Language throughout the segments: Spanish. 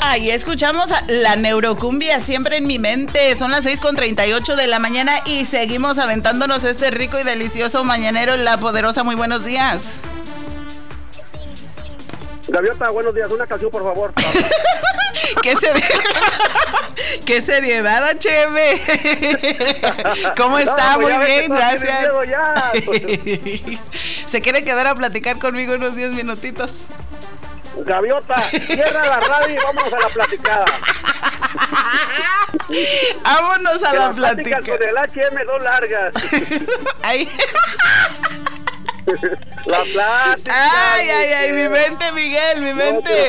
Ahí escuchamos a la neurocumbia siempre en mi mente. Son las 6:38 de la mañana y seguimos aventándonos este rico y delicioso mañanero en La Poderosa. Muy buenos días. Gaviota, buenos días. Una canción, por favor. ¡Qué seriedad, HM! ¿Cómo está? Muy bien, gracias. ¿Se quiere quedar a platicar conmigo unos 10 minutitos? Gaviota, cierra la radio y vámonos a la platicada. Vámonos a la platicada. Con el HM dos largas. Ahí. La plática. Ay, mi mente, Miguel, mi mente.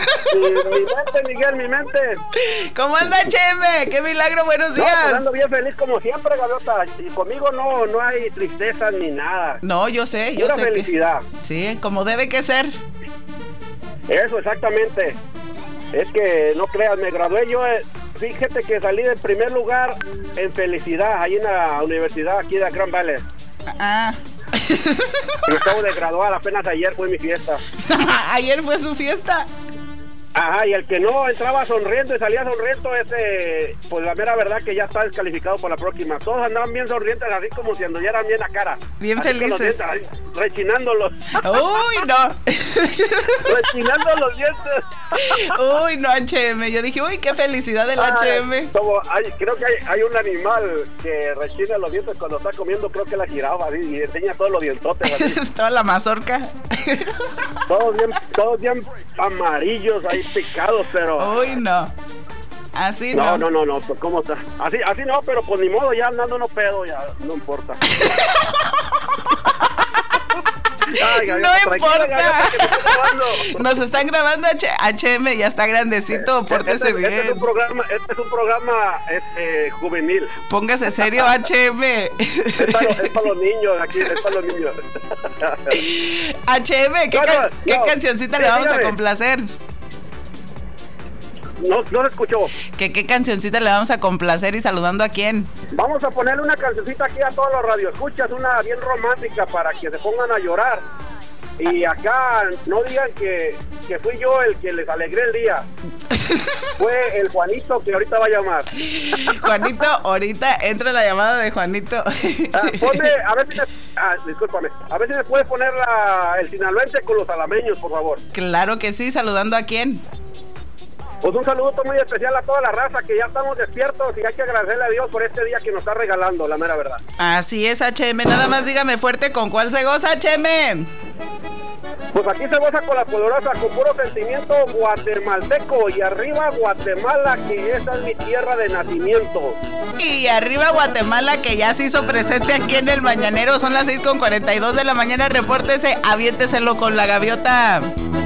Mi mente. ¿Cómo anda, HM? ¡Qué milagro! Buenos días. Ando bien feliz como siempre, Gaviota. Y conmigo no hay tristeza ni nada. No, yo sé. Pura felicidad. Sí, como debe que ser. Eso, exactamente. Es que, no creas, me gradué yo, fíjate que salí del primer lugar en felicidad, ahí en la universidad aquí de Grand Valley. Me acabo de graduar, apenas ayer fue mi fiesta. ¿Ayer fue su fiesta? Ajá, y el que no entraba sonriendo y salía sonriendo, pues la mera verdad que ya está descalificado por la próxima. Todos andaban bien sonrientes, así como si anduvieran bien a cara. Bien así felices. Rechinándolos. Uy, no. Rechinando los dientes. Uy, no, HM. Yo dije, uy, qué felicidad del HM. Creo que hay un animal que rechina los dientes cuando está comiendo, creo que la jirafa, y enseña todos los dientotes. Así. Toda la mazorca. Todos bien amarillos ahí picados, pero... Uy, no. Así no. No, pues ¿cómo está? Así no, pero pues ni modo, ya andando no pedo, ya no importa. Ay, no importa. Nos están grabando HM, ya está grandecito, pórtese bien. Este es un programa juvenil. Póngase serio, HM. Es para los niños, aquí es para los niños. HM, ¿qué cancioncita le vamos a complacer? No se escuchó. ¿Qué cancioncita le vamos a complacer y saludando a quién? Vamos a ponerle una cancioncita aquí a todos los radioescuchas, una bien romántica para que se pongan a llorar. Y acá no digan que fui yo el que les alegré el día. Fue el Juanito que ahorita va a llamar. Juanito, ahorita entra la llamada de Juanito. Ponme, discúlpame, a ver si me puedes poner el sinaloense con los alameños, por favor. Claro que sí, saludando a quién. Pues un saludo muy especial a toda la raza, que ya estamos despiertos y hay que agradecerle a Dios por este día que nos está regalando, la mera verdad. Así es, HM, nada más dígame fuerte con cuál se goza, HM. Pues aquí se goza con La Poderosa, con puro sentimiento guatemalteco, y arriba Guatemala, que esa es mi tierra de nacimiento. Y arriba Guatemala, que ya se hizo presente aquí en el Mañanero. Son las 6:42 de la mañana, repórtese, aviénteselo con la Gaviota.